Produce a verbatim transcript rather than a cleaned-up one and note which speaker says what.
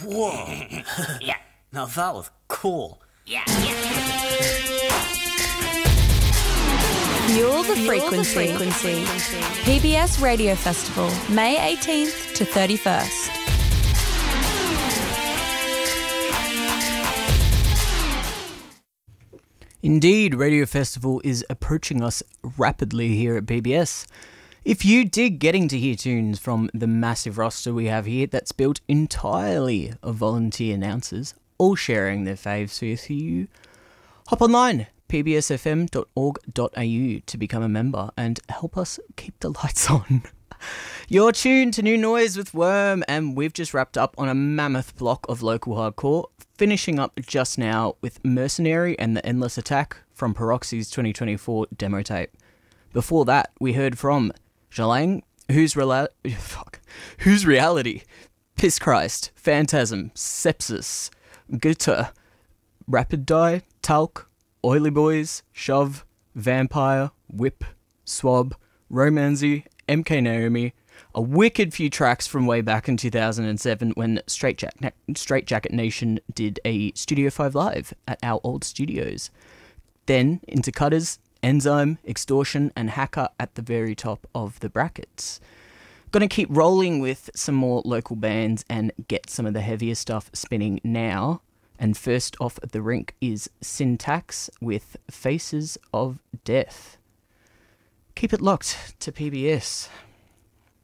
Speaker 1: Whoa.
Speaker 2: Yeah.
Speaker 1: Now that was cool.
Speaker 2: Yeah, yeah.
Speaker 3: Fuel the frequency. frequency. P B S Radio Festival, May eighteenth to thirty-first.
Speaker 4: Indeed, Radio Festival is approaching us rapidly here at P B S. If you dig getting to hear tunes from the massive roster we have here that's built entirely of volunteer announcers, all sharing their faves with you, hop online, p b s f m dot org dot a u to become a member and help us keep the lights on. You're tuned to New Noise with Worm, and we've just wrapped up on a mammoth block of local hardcore, finishing up just now with Mercenary and the Endless Attack from Peroxy's twenty twenty-four demo tape. Before that, we heard from Jalang, Who's, Rela- Fuck. Who's Reality, Piss Christ, Phantasm, Sepsis, Gutter, Rapid Die, Talc, Oily Boys, Shove, Vampire, Whip, Swab, Romanzy, M K Naomi, a wicked few tracks from way back in two thousand seven when Straight, Jack- Straight Jacket Nation did a Studio five Live at our old studios. Then into Cutters, Enzyme, Extortion, and Hacker at the very top of the brackets. Gonna keep rolling with some more local bands and get some of the heavier stuff spinning now. And first off at the rink is Syntax with Faces of Death. Keep it locked to P B S.